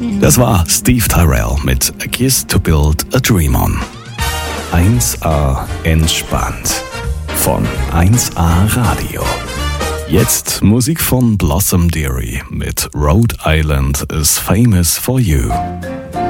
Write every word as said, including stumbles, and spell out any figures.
Das war Steve Tyrell mit A Kiss to Build a Dream On. eins A entspannt von eins A Radio. Jetzt Musik von Blossom Dearie mit Rhode Island is Famous for You.